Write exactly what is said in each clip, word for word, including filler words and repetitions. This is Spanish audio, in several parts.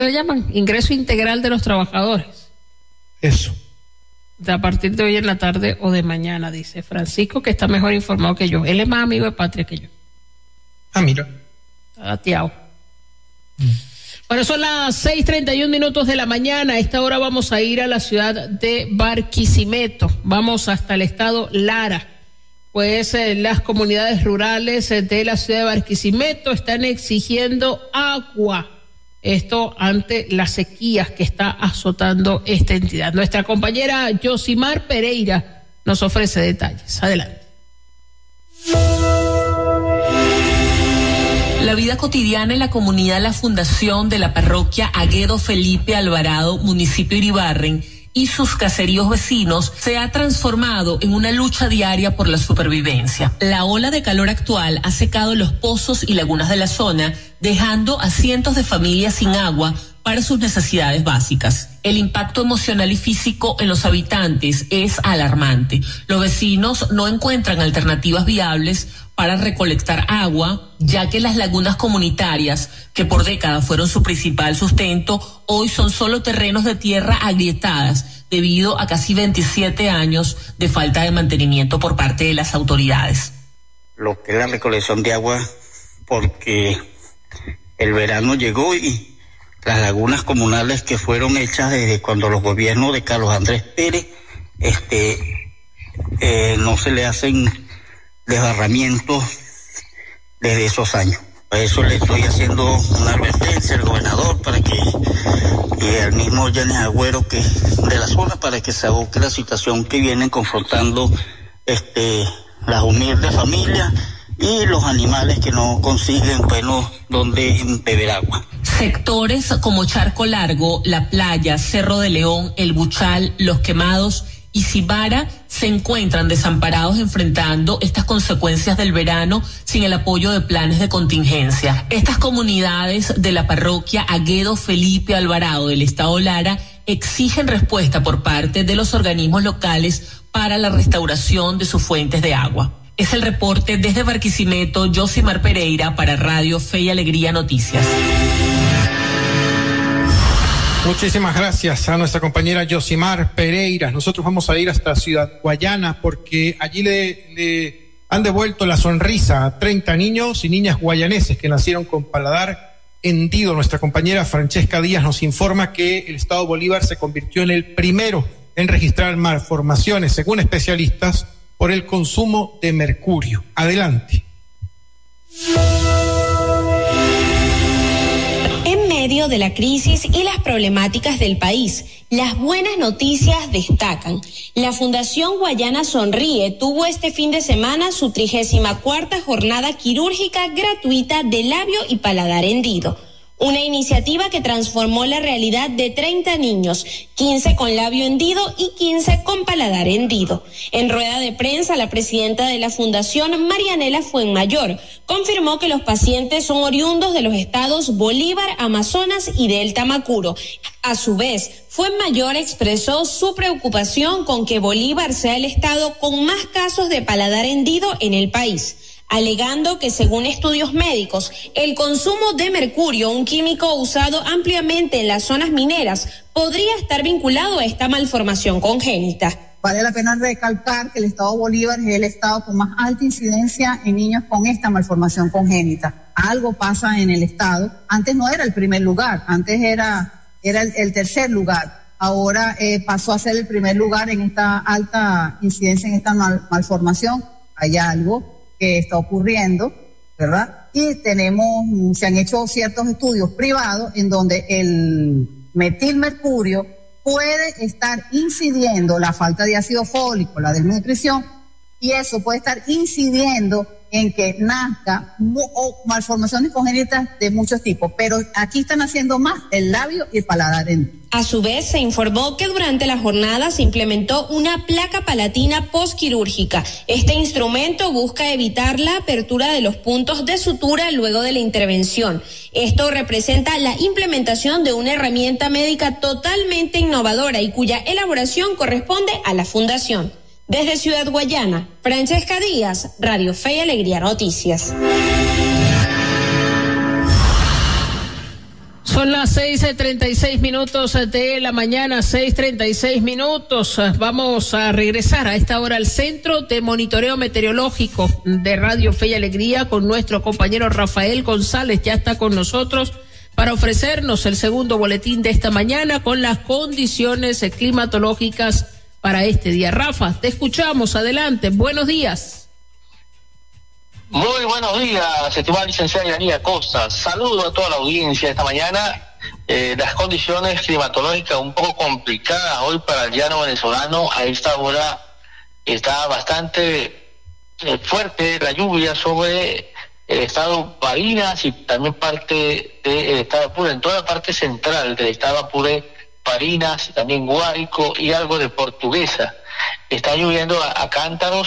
lo llaman ingreso integral de los trabajadores. Eso. De a partir de hoy en la tarde o de mañana, dice Francisco, que está mejor informado que yo. Él es más amigo de Patria que yo. Ah, mira. Está gateado. Mm. Bueno, son las seis treinta y un minutos de la mañana. A esta hora vamos a ir a la ciudad de Barquisimeto. Vamos hasta el estado Lara. Pues eh, las comunidades rurales eh, de la ciudad de Barquisimeto están exigiendo agua. Esto ante las sequías que está azotando esta entidad. Nuestra compañera Yosimar Pereira nos ofrece detalles. Adelante. La vida cotidiana en la comunidad La Fundación de la parroquia Aguedo Felipe Alvarado, municipio Iribarren, y sus caseríos vecinos se ha transformado en una lucha diaria por la supervivencia. La ola de calor actual ha secado los pozos y lagunas de la zona, dejando a cientos de familias sin agua para sus necesidades básicas. El impacto emocional y físico en los habitantes es alarmante. Los vecinos no encuentran alternativas viables para recolectar agua, ya que las lagunas comunitarias, que por décadas fueron su principal sustento, hoy son solo terrenos de tierra agrietadas debido a casi veintisiete años de falta de mantenimiento por parte de las autoridades. Lo que es la recolección de agua, porque el verano llegó y las lagunas comunales que fueron hechas desde cuando los gobiernos de Carlos Andrés Pérez, este, eh, no se le hacen desbarramientos desde esos años. Por eso le estoy haciendo una advertencia al gobernador para que, y al mismo Yanis Agüero, que de la zona, para que se aboque la situación que vienen confrontando este las humildes familias y los animales que no consiguen, bueno, donde beber agua. Sectores como Charco Largo, La Playa, Cerro de León, El Buchal, Los Quemados y Cibara se encuentran desamparados enfrentando estas consecuencias del verano sin el apoyo de planes de contingencia. Estas comunidades de la parroquia Aguedo Felipe Alvarado del estado Lara exigen respuesta por parte de los organismos locales para la restauración de sus fuentes de agua. Es el reporte desde Barquisimeto, Yosimar Pereira para Radio Fe y Alegría Noticias. Muchísimas gracias a nuestra compañera Yosimar Pereira. Nosotros vamos a ir hasta Ciudad Guayana porque allí le, le han devuelto la sonrisa a treinta niños y niñas guayaneses que nacieron con paladar hendido. Nuestra compañera Francesca Díaz nos informa que el estado Bolívar se convirtió en el primero en registrar malformaciones, según especialistas, por el consumo de mercurio. Adelante. En medio de la crisis y las problemáticas del país, las buenas noticias destacan. La Fundación Guayana Sonríe tuvo este fin de semana su trigésima cuarta jornada quirúrgica gratuita de labio y paladar hendido. Una iniciativa que transformó la realidad de treinta niños, quince con labio hendido y quince con paladar hendido. En rueda de prensa, la presidenta de la Fundación, Marianela Fuenmayor, confirmó que los pacientes son oriundos de los estados Bolívar, Amazonas y Delta Macuro. A su vez, Fuenmayor expresó su preocupación con que Bolívar sea el estado con más casos de paladar hendido en el país, alegando que según estudios médicos, el consumo de mercurio, un químico usado ampliamente en las zonas mineras, podría estar vinculado a esta malformación congénita. Vale la pena recalcar que el estado Bolívar es el estado con más alta incidencia en niños con esta malformación congénita. Algo pasa en el estado. Antes no era el primer lugar, antes era, era el, el tercer lugar. Ahora eh, pasó a ser el primer lugar en esta alta incidencia, en esta mal, malformación. Hay algo que está ocurriendo, ¿verdad? Y tenemos, se han hecho ciertos estudios privados en donde el metilmercurio puede estar incidiendo, la falta de ácido fólico, la desnutrición, y eso puede estar incidiendo en que nazca o malformaciones congénitas de muchos tipos, pero aquí están haciendo más el labio y el paladar hendido. A su vez, se informó que durante la jornada se implementó una placa palatina postquirúrgica. Este instrumento busca evitar la apertura de los puntos de sutura luego de la intervención. Esto representa la implementación de una herramienta médica totalmente innovadora y cuya elaboración corresponde a la Fundación. Desde Ciudad Guayana, Francesca Díaz, Radio Fe y Alegría Noticias. Son las seis treinta y seis minutos de la mañana, seis treinta y seis minutos. Vamos a regresar a esta hora al Centro de Monitoreo Meteorológico de Radio Fe y Alegría con nuestro compañero Rafael González. Ya está con nosotros para ofrecernos el segundo boletín de esta mañana con las condiciones climatológicas para este día. Rafa, te escuchamos. Adelante. Buenos días. Muy buenos días, estimada licenciada Iranía Acosta. Saludo a toda la audiencia esta mañana. Eh, las condiciones climatológicas un poco complicadas hoy para el llano venezolano. A esta hora está bastante eh, fuerte la lluvia sobre el estado Barinas y también parte del estado Apure, en toda la parte central del estado Apure, Barinas, también Guárico y algo de Portuguesa. Está lloviendo a, a cántaros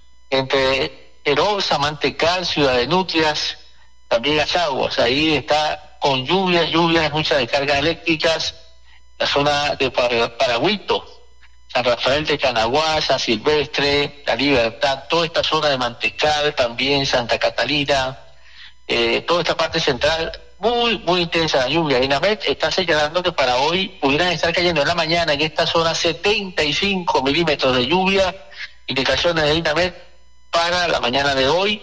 entre Herosa, Mantecal, Ciudad de Nutrias, también Achaguas. Ahí está con lluvias, lluvias, muchas descargas eléctricas, la zona de Paragüito, San Rafael de Canaguá, San Silvestre, La Libertad, toda esta zona de Mantecal, también Santa Catalina, eh, toda esta parte central, muy, muy intensa la lluvia. INAMET está señalando que para hoy pudieran estar cayendo en la mañana en esta zona setenta y cinco milímetros de lluvia, indicaciones de INAMET para la mañana de hoy.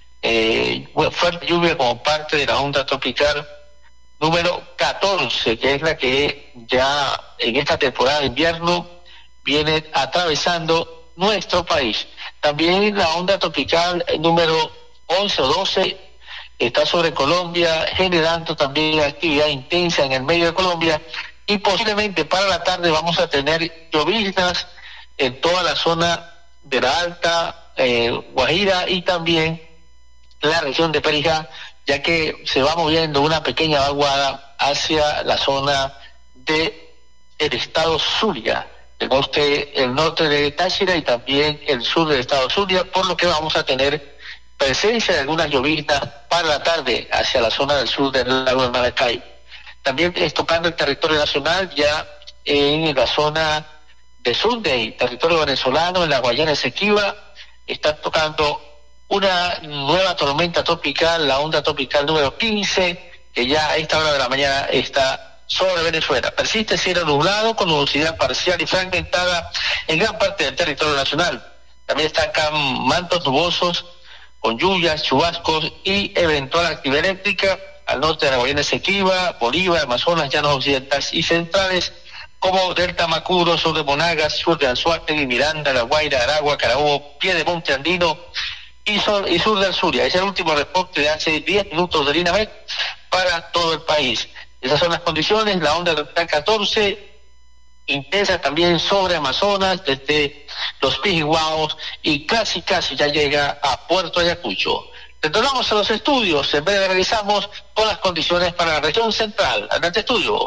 Eh, fuerte lluvia como parte de la onda tropical número catorce, que es la que ya en esta temporada de invierno viene atravesando nuestro país. También la onda tropical número once o doce está sobre Colombia, generando también actividad intensa en el medio de Colombia, y posiblemente para la tarde vamos a tener lloviznas en toda la zona de la alta Eh, Guajira y también la región de Perijá, ya que se va moviendo una pequeña vaguada hacia la zona de el estado Zulia, el norte, el norte de Táchira y también el sur del estado Zulia, por lo que vamos a tener presencia de algunas lloviznas para la tarde hacia la zona del sur del lago de Maracay. También es tocando el territorio nacional ya en la zona de Sunday, territorio venezolano, en la Guayana Esequiba. Está tocando una nueva tormenta tropical, la onda tropical número quince, que ya a esta hora de la mañana está sobre Venezuela. Persiste cielo nublado con nubosidad parcial y fragmentada en gran parte del territorio nacional. También están acá mantos nubosos con lluvias, chubascos y eventual actividad eléctrica al norte de la Guayana Esequiba, Bolívar, Amazonas, llanos occidentales y centrales, como Delta Macuro, sur de Monagas, sur de Anzoátegui, Miranda, La Guaira, Aragua, Carabobo, Piedemonte Andino y sur, y sur del Zulia. Es el último reporte de hace diez minutos del INAMET para todo el país. Esas son las condiciones, la onda tropical catorce, intensa también sobre Amazonas, desde los Pijiguaos, y casi, casi ya llega a Puerto Ayacucho. Retornamos a los estudios, en breve regresamos con las condiciones para la región central. Adelante, estudios.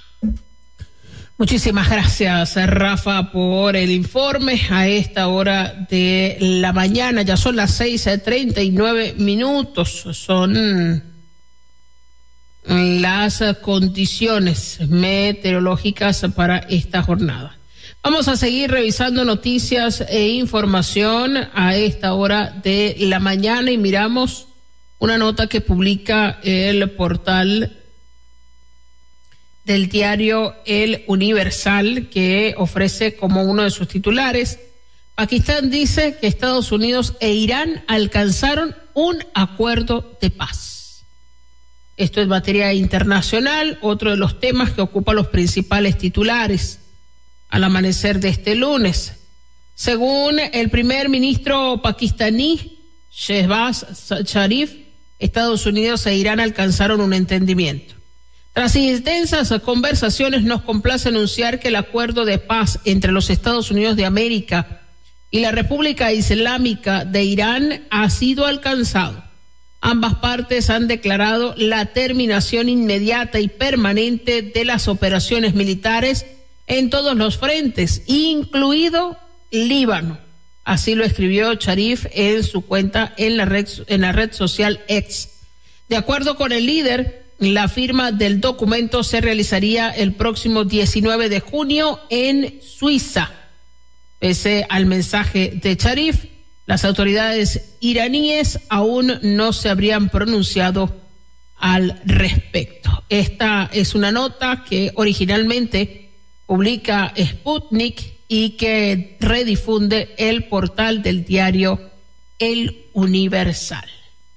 Muchísimas gracias, Rafa, por el informe a esta hora de la mañana. Ya son las seis treinta y nueve minutos. Son las condiciones meteorológicas para esta jornada. Vamos a seguir revisando noticias e información a esta hora de la mañana y miramos una nota que publica el portal del diario El Universal, que ofrece como uno de sus titulares: Pakistán dice que Estados Unidos e Irán alcanzaron un acuerdo de paz. Esto es materia internacional, otro de los temas que ocupa los principales titulares al amanecer de este lunes. Según el primer ministro pakistaní, Shehbaz Sharif, Estados Unidos e Irán alcanzaron un entendimiento. Tras intensas conversaciones, nos complace anunciar que el acuerdo de paz entre los Estados Unidos de América y la República Islámica de Irán ha sido alcanzado. Ambas partes han declarado la terminación inmediata y permanente de las operaciones militares en todos los frentes, incluido Líbano. Así lo escribió Sharif en su cuenta en la red, en la red social X. De acuerdo con el líder, la firma del documento se realizaría el próximo diecinueve de junio en Suiza. Pese al mensaje de Sharif, las autoridades iraníes aún no se habrían pronunciado al respecto. Esta es una nota que originalmente publica Sputnik y que redifunde el portal del diario El Universal.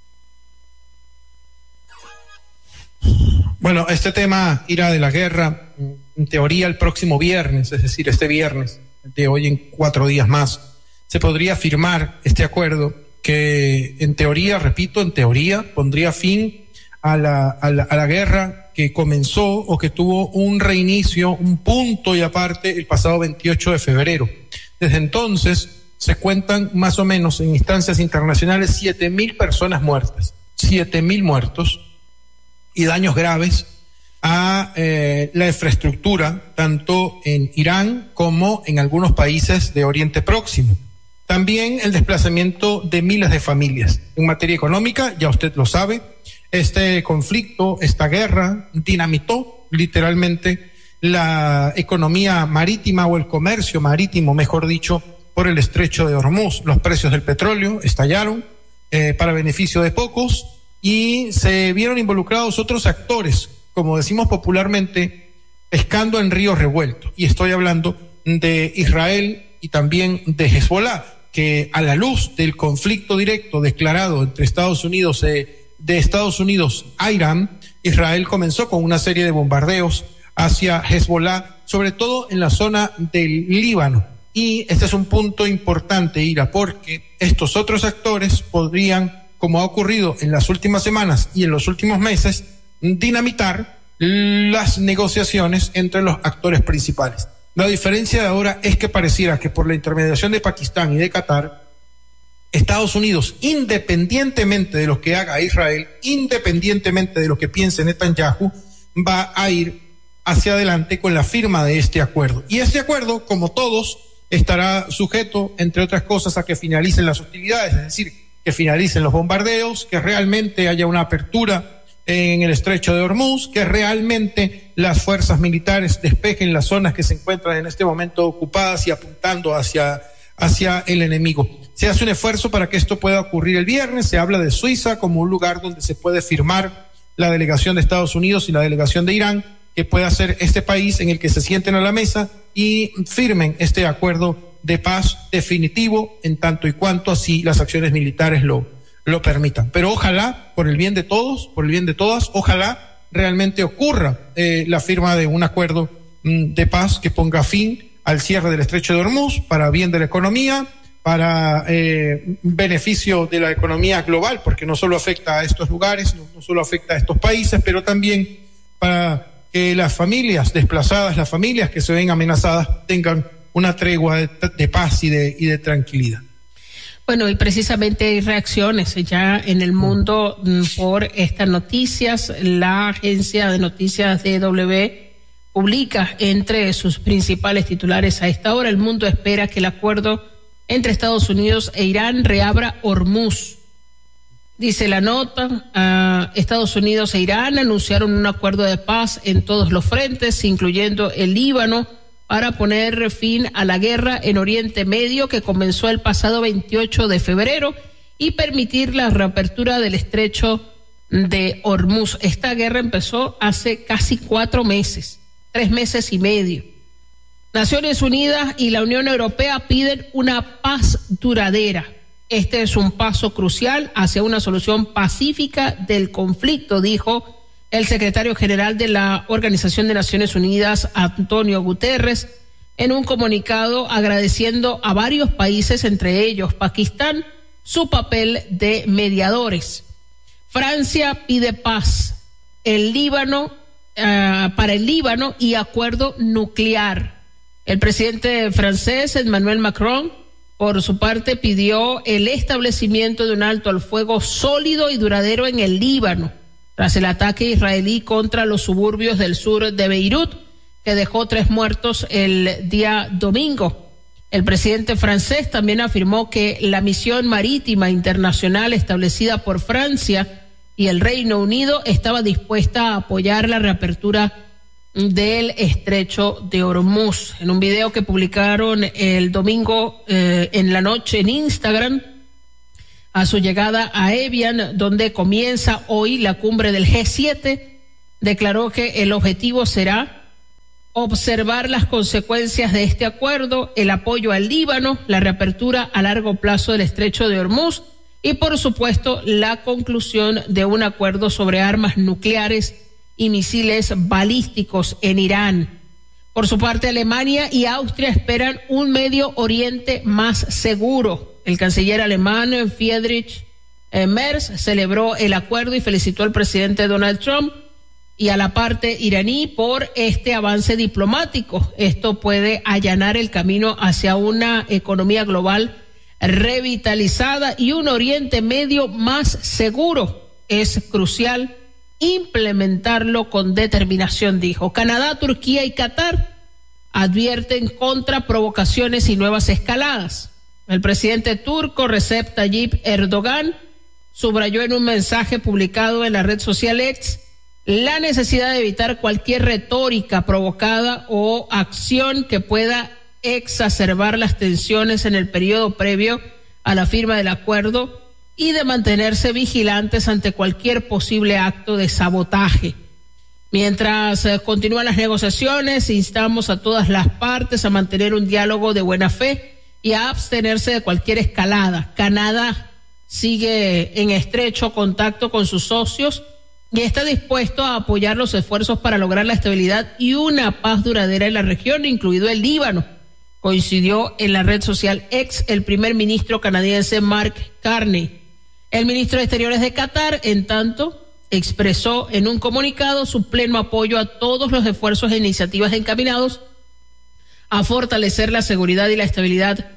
Bueno, este tema irá de la guerra, en teoría el próximo viernes, es decir, este viernes, de hoy en cuatro días más, se podría firmar este acuerdo que en teoría, repito, en teoría pondría fin a la, a la, a la guerra que comenzó o que tuvo un reinicio, un punto y aparte el pasado veintiocho de febrero. Desde entonces se cuentan más o menos en instancias internacionales siete mil personas muertas, siete mil muertos y daños graves a eh, la infraestructura, tanto en Irán como en algunos países de Oriente Próximo. También el desplazamiento de miles de familias. En materia económica, ya usted lo sabe, este conflicto, esta guerra, dinamitó literalmente la economía marítima o el comercio marítimo, mejor dicho, por el estrecho de Hormuz. Los precios del petróleo estallaron eh, para beneficio de pocos y se vieron involucrados otros actores, como decimos popularmente, pescando en río revuelto. Y estoy hablando de Israel y también de Hezbollah, que a la luz del conflicto directo declarado entre Estados Unidos, eh, de Estados Unidos a Irán, Israel comenzó con una serie de bombardeos hacia Hezbollah, sobre todo en la zona del Líbano. Y este es un punto importante, Ira, porque estos otros actores podrían, como ha ocurrido en las últimas semanas y en los últimos meses, dinamitar las negociaciones entre los actores principales. La diferencia de ahora es que pareciera que por la intermediación de Pakistán y de Qatar, Estados Unidos, independientemente de lo que haga Israel, independientemente de lo que piense Netanyahu, va a ir hacia adelante con la firma de este acuerdo. Y este acuerdo, como todos, estará sujeto, entre otras cosas, a que finalicen las hostilidades, es decir, que finalicen los bombardeos, que realmente haya una apertura en el estrecho de Hormuz, que realmente las fuerzas militares despejen las zonas que se encuentran en este momento ocupadas y apuntando hacia, hacia el enemigo. Se hace un esfuerzo para que esto pueda ocurrir el viernes. Se habla de Suiza como un lugar donde se puede firmar la delegación de Estados Unidos y la delegación de Irán, que pueda ser este país en el que se sienten a la mesa y firmen este acuerdo de paz definitivo, en tanto y cuanto así las acciones militares lo lo permitan. Pero ojalá, por el bien de todos, por el bien de todas, ojalá realmente ocurra eh, la firma de un acuerdo mm, de paz que ponga fin al cierre del estrecho de Hormuz para bien de la economía, para eh, beneficio de la economía global, porque no solo afecta a estos lugares, no, no solo afecta a estos países, pero también para que las familias desplazadas, las familias que se ven amenazadas, tengan una tregua de, de paz y de, y de tranquilidad. Bueno, y precisamente hay reacciones ya en el mundo por estas noticias. La agencia de noticias D W publica entre sus principales titulares a esta hora: el mundo espera que el acuerdo entre Estados Unidos e Irán reabra Hormuz. Dice la nota, uh, Estados Unidos e Irán anunciaron un acuerdo de paz en todos los frentes, incluyendo el Líbano, para poner fin a la guerra en Oriente Medio que comenzó el pasado veintiocho de febrero y permitir la reapertura del estrecho de Hormuz. Esta guerra empezó hace casi cuatro meses, tres meses y medio. Naciones Unidas y la Unión Europea piden una paz duradera. Este es un paso crucial hacia una solución pacífica del conflicto, dijo el secretario general de la Organización de Naciones Unidas, Antonio Guterres, en un comunicado agradeciendo a varios países, entre ellos Pakistán, su papel de mediadores. Francia pide paz, el Líbano, uh, para el Líbano y acuerdo nuclear. El presidente francés, Emmanuel Macron, por su parte, pidió el establecimiento de un alto al fuego sólido y duradero en el Líbano, tras el ataque israelí contra los suburbios del sur de Beirut, que dejó tres muertos el día domingo. El presidente francés también afirmó que la misión marítima internacional establecida por Francia y el Reino Unido estaba dispuesta a apoyar la reapertura del estrecho de Hormuz. En un video que publicaron el domingo eh, en la noche en Instagram, a su llegada a Evian, donde comienza hoy la cumbre del G siete, declaró que el objetivo será observar las consecuencias de este acuerdo, el apoyo al Líbano, la reapertura a largo plazo del estrecho de Hormuz y, por supuesto, la conclusión de un acuerdo sobre armas nucleares y misiles balísticos en Irán. Por su parte, Alemania y Austria esperan un Medio Oriente más seguro. El canciller alemán Friedrich Merz celebró el acuerdo y felicitó al presidente Donald Trump y a la parte iraní por este avance diplomático. Esto puede allanar el camino hacia una economía global revitalizada y un Oriente Medio más seguro. Es crucial implementarlo con determinación, dijo. Canadá, Turquía y Qatar advierten contra provocaciones y nuevas escaladas. El presidente turco Recep Tayyip Erdogan subrayó en un mensaje publicado en la red social X la necesidad de evitar cualquier retórica provocada o acción que pueda exacerbar las tensiones en el periodo previo a la firma del acuerdo y de mantenerse vigilantes ante cualquier posible acto de sabotaje. Mientras eh, continúan las negociaciones, instamos a todas las partes a mantener un diálogo de buena fe y a abstenerse de cualquier escalada. Canadá sigue en estrecho contacto con sus socios y está dispuesto a apoyar los esfuerzos para lograr la estabilidad y una paz duradera en la región, incluido el Líbano. Coincidió en la red social X el primer ministro canadiense Mark Carney. El ministro de Exteriores de Qatar, en tanto, expresó en un comunicado su pleno apoyo a todos los esfuerzos e iniciativas encaminados a fortalecer la seguridad y la estabilidad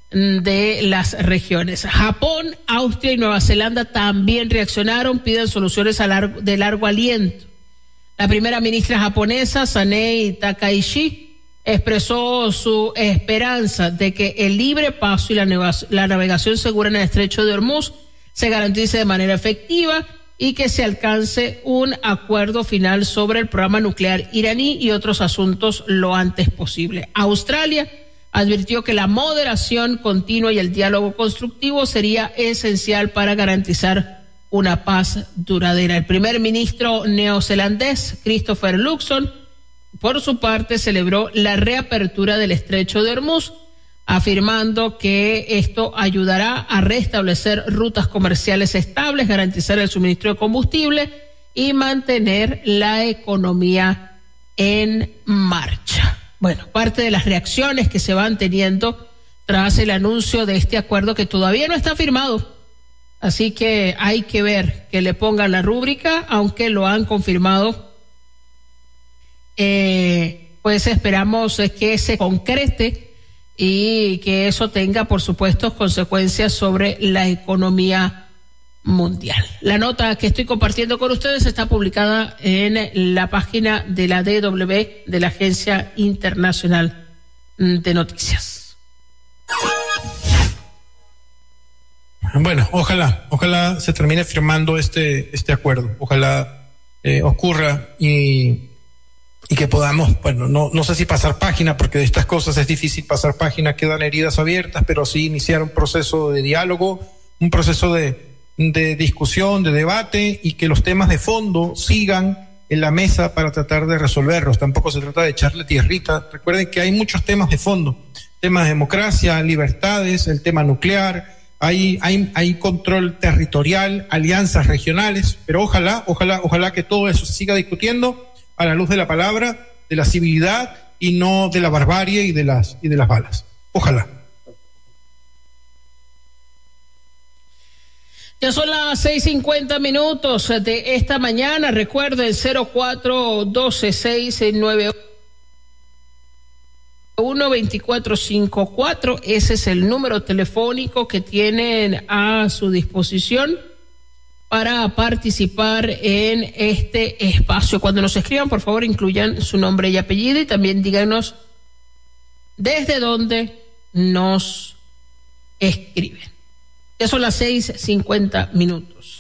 de las regiones. Japón, Austria y Nueva Zelanda también reaccionaron, piden soluciones a largo, de largo aliento. La primera ministra japonesa, Sanei Takaishi, expresó su esperanza de que el libre paso y la, la navegación segura en el estrecho de Hormuz se garantice de manera efectiva y que se alcance un acuerdo final sobre el programa nuclear iraní y otros asuntos lo antes posible. Australia advirtió que la moderación continua y el diálogo constructivo sería esencial para garantizar una paz duradera. El primer ministro neozelandés, Christopher Luxon, por su parte, celebró la reapertura del estrecho de Hormuz, afirmando que esto ayudará a restablecer rutas comerciales estables, garantizar el suministro de combustible y mantener la economía en marcha. Bueno, parte de las reacciones que se van teniendo tras el anuncio de este acuerdo que todavía no está firmado. Así que hay que ver que le pongan la rúbrica, aunque lo han confirmado. Eh, pues esperamos que se concrete y que eso tenga, por supuesto, consecuencias sobre la economía mundial. La nota que estoy compartiendo con ustedes está publicada en la página de la D W, de la Agencia Internacional de Noticias. Bueno, ojalá, ojalá se termine firmando este, este acuerdo. Ojalá eh, ocurra y, y que podamos, bueno, no, no sé si pasar página, porque de estas cosas es difícil pasar página, quedan heridas abiertas, pero sí iniciar un proceso de diálogo, un proceso de, de discusión, de debate, y que los temas de fondo sigan en la mesa para tratar de resolverlos. Tampoco se trata de echarle tierrita. Recuerden que hay muchos temas de fondo, temas de democracia, libertades, el tema nuclear. Hay, hay, hay control territorial, alianzas regionales, pero ojalá, ojalá, ojalá que todo eso se siga discutiendo a la luz de la palabra, de la civilidad y no de la barbarie y de las, y de las balas. Ojalá. Ya son las seis cincuenta minutos de esta mañana. Recuerden cero cuatro doce seis nueve uno veinticuatro cincuenta y cuatro, ese es el número telefónico que tienen a su disposición para participar en este espacio. Cuando nos escriban, por favor, incluyan su nombre y apellido y también díganos desde dónde nos escriben. Ya son las seis cincuenta minutos.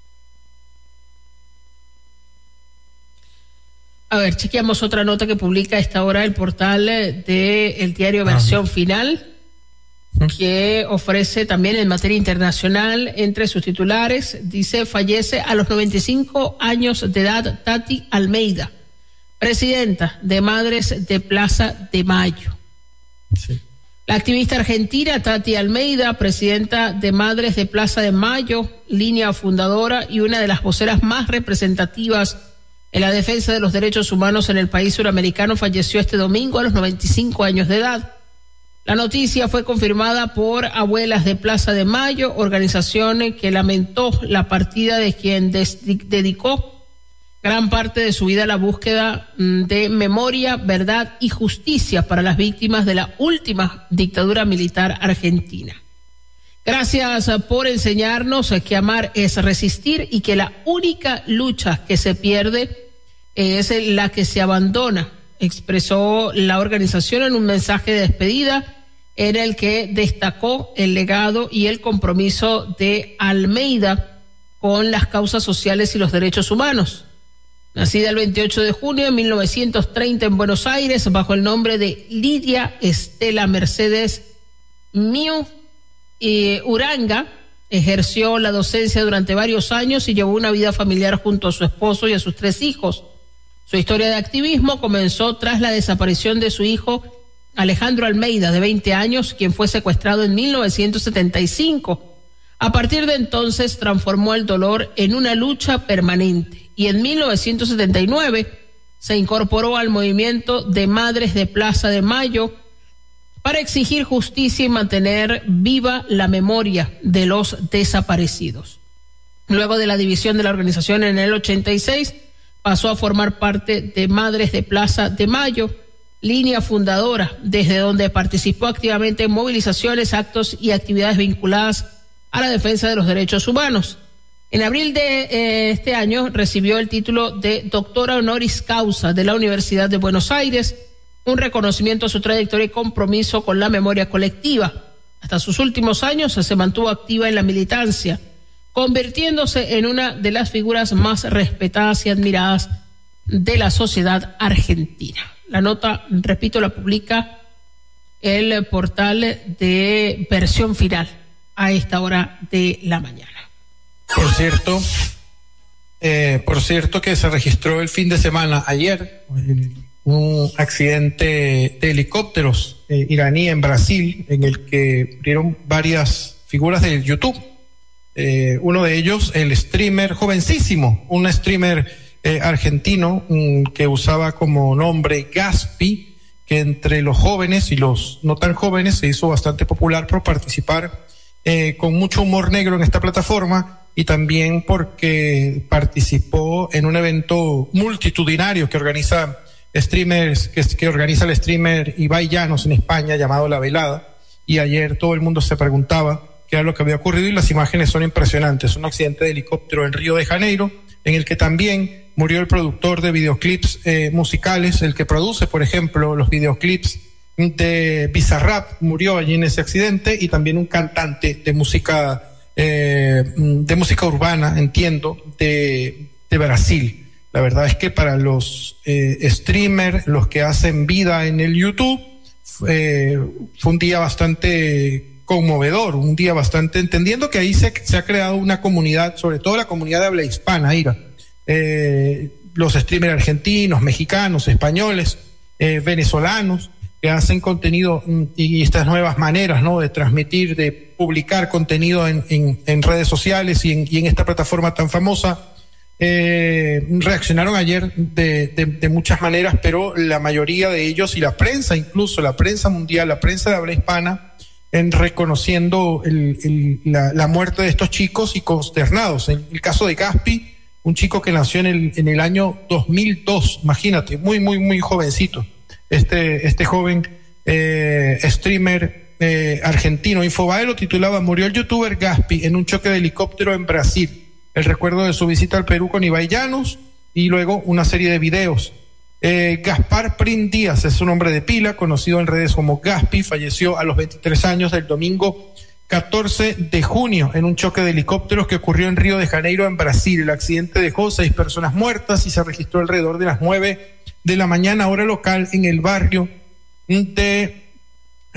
A ver, chequeamos otra nota que publica a esta hora el portal de el diario Versión ah. Final. que ofrece también en materia internacional. Entre sus titulares dice: fallece a los noventa y cinco años de edad Tati Almeida, presidenta de Madres de Plaza de Mayo. Sí. La activista argentina Tati Almeida, presidenta de Madres de Plaza de Mayo, línea fundadora y una de las voceras más representativas en la defensa de los derechos humanos en el país suramericano, falleció este domingo a los noventa y cinco años de edad. La noticia fue confirmada por Abuelas de Plaza de Mayo, organización que lamentó la partida de quien des- dedicó gran parte de su vida a la búsqueda de memoria, verdad y justicia para las víctimas de la última dictadura militar argentina. Gracias por enseñarnos que amar es resistir y que la única lucha que se pierde es la que se abandona, expresó la organización en un mensaje de despedida en el que destacó el legado y el compromiso de Almeida con las causas sociales y los derechos humanos. Nacida el veintiocho de junio de mil novecientos treinta en Buenos Aires bajo el nombre de Lidia Estela Mercedes Miu eh, Uranga, ejerció la docencia durante varios años y llevó una vida familiar junto a su esposo y a sus tres hijos. Su historia de activismo comenzó tras la desaparición de su hijo Alejandro Almeida, de veinte años, quien fue secuestrado en mil novecientos setenta y cinco. A partir de entonces transformó el dolor en una lucha permanente y en mil novecientos setenta y nueve se incorporó al movimiento de Madres de Plaza de Mayo para exigir justicia y mantener viva la memoria de los desaparecidos. Luego de la división de la organización en el ochenta y seis, pasó a formar parte de Madres de Plaza de Mayo, línea fundadora, desde donde participó activamente en movilizaciones, actos y actividades vinculadas a la defensa de los derechos humanos. En abril de eh, este año recibió el título de doctora honoris causa de la Universidad de Buenos Aires, un reconocimiento a su trayectoria y compromiso con la memoria colectiva. Hasta sus últimos años se mantuvo activa en la militancia, convirtiéndose en una de las figuras más respetadas y admiradas de la sociedad argentina. La nota, repito, la publica el portal de Versión Final a esta hora de la mañana. Por cierto, eh, por cierto que se registró el fin de semana, ayer, un accidente de helicópteros eh, iraní en Brasil, en el que murieron varias figuras de YouTube. Eh, uno de ellos, el streamer jovencísimo, un streamer eh, argentino um, que usaba como nombre Gaspi, que entre los jóvenes y los no tan jóvenes se hizo bastante popular por participar eh, con mucho humor negro en esta plataforma, y también porque participó en un evento multitudinario que organiza streamers, que, que organiza el streamer Ibai Llanos en España, llamado La Velada, y ayer todo el mundo se preguntaba qué era lo que había ocurrido, y las imágenes son impresionantes. Un accidente de helicóptero en Río de Janeiro, en el que también murió el productor de videoclips eh, musicales, el que produce, por ejemplo, los videoclips de Bizarrap, murió allí en ese accidente, y también un cantante de música eh, de música urbana, entiendo, de, de Brasil. La verdad es que para los eh, streamers, los que hacen vida en el YouTube, eh, fue un día bastante conmovedor, un día bastante, entendiendo que ahí se, se ha creado una comunidad, sobre todo la comunidad de habla hispana, Ira. Eh, los streamers argentinos, mexicanos, españoles, eh, venezolanos, que hacen contenido y estas nuevas maneras, ¿no?, de transmitir, de publicar contenido en, en, en redes sociales y en, y en esta plataforma tan famosa. Eh, reaccionaron ayer de, de, de muchas maneras, pero la mayoría de ellos, y la prensa, incluso la prensa mundial, la prensa de habla hispana, en reconociendo el, el, la, la muerte de estos chicos y consternados. En el caso de Gaspi, un chico que nació en el, en el año dos mil dos, imagínate, muy, muy, muy jovencito. Este, este joven eh, streamer eh, argentino. Infobae lo titulaba: murió el youtuber Gaspi en un choque de helicóptero en Brasil. El recuerdo de su visita al Perú con Ibai Llanos, y luego una serie de videos. Eh, Gaspar Prim Díaz es su nombre de pila, conocido en redes como Gaspi, falleció a los veintitrés años del domingo catorce de junio en un choque de helicópteros que ocurrió en Río de Janeiro, en Brasil. El accidente dejó seis personas muertas y se registró alrededor de las nueve de la mañana, hora local, en el barrio de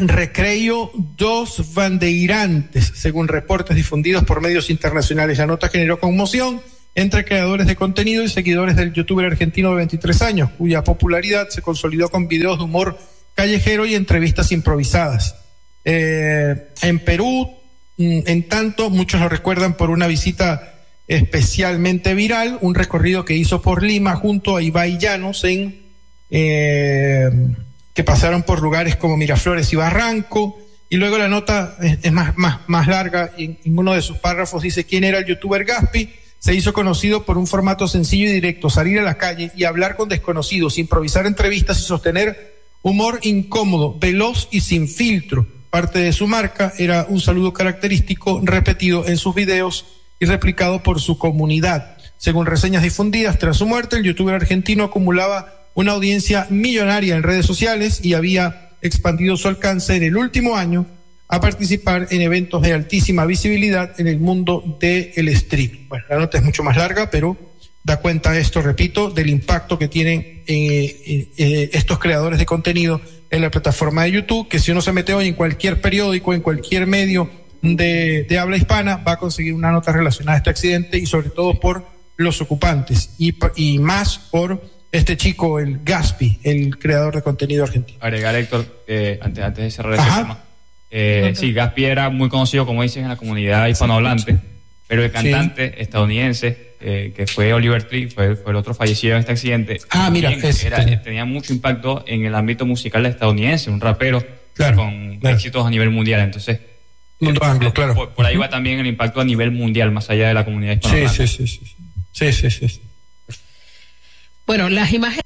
recreo, dos bandeirantes, según reportes difundidos por medios internacionales. La nota generó conmoción entre creadores de contenido y seguidores del youtuber argentino de veintitrés años, cuya popularidad se consolidó con videos de humor callejero y entrevistas improvisadas. Eh, en Perú, en tanto, muchos lo recuerdan por una visita especialmente viral, un recorrido que hizo por Lima junto a Ibai Llanos, en, eh, que pasaron por lugares como Miraflores y Barranco. Y luego la nota es, es más, más, más larga, y en, en uno de sus párrafos dice: ¿quién era el youtuber Gaspi? Se hizo conocido por un formato sencillo y directo, salir a la calle y hablar con desconocidos, improvisar entrevistas y sostener humor incómodo, veloz y sin filtro. Parte de su marca era un saludo característico repetido en sus videos y replicado por su comunidad. Según reseñas difundidas, tras su muerte, el youtuber argentino acumulaba una audiencia millonaria en redes sociales y había expandido su alcance en el último año a participar en eventos de altísima visibilidad en el mundo del streaming. Bueno, la nota es mucho más larga, pero da cuenta esto, repito, del impacto que tienen eh, eh, estos creadores de contenido en la plataforma de YouTube, que si uno se mete hoy en cualquier periódico, en cualquier medio de, de habla hispana, va a conseguir una nota relacionada a este accidente, y sobre todo por los ocupantes, y, y más por este chico, el Gaspi, el creador de contenido argentino. Agregar, Héctor, eh, antes, antes de cerrar ese tema. Eh, okay. Sí, Gaspi era muy conocido, como dices, en la comunidad hispanohablante, sí, pero el cantante sí. estadounidense, eh, que fue Oliver Tree, fue, fue el otro fallecido en este accidente. Ah, mira, es, era, tenía mucho impacto en el ámbito musical estadounidense, un rapero claro, con claro. éxitos a nivel mundial. Entonces, mundo eh, anglo, claro. Por, por ahí va también el impacto a nivel mundial, más allá de la comunidad hispanohablante. Sí, sí, sí, sí. Sí, sí, sí. sí. Bueno, las imágenes.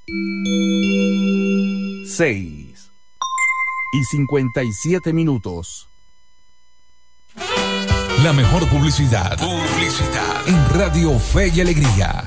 seis y cincuenta y siete minutos. La mejor publicidad. Publicidad. En Radio Fe y Alegría.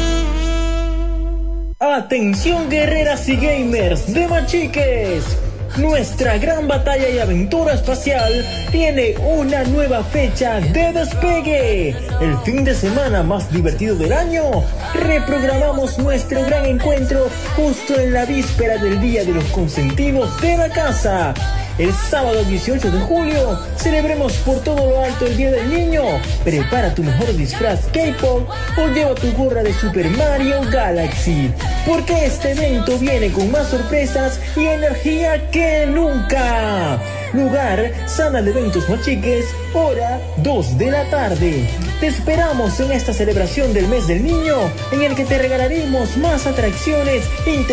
Atención, guerreras y gamers de Machiques. Nuestra gran batalla y aventura espacial tiene una nueva fecha de despegue. El fin de semana más divertido del año. Reprogramamos nuestro gran encuentro justo en la víspera del Día de los Consentidos de la Casa. El sábado dieciocho de julio celebremos por todo lo alto el Día del Niño. Prepara tu mejor disfraz K-pop o lleva tu gorra de Super Mario Galaxy, porque este evento viene con más sorpresas y energía que nunca. Lugar, sala de eventos Machiques, hora dos de la tarde. Te esperamos en esta celebración del mes del niño, en el que te regalaremos más atracciones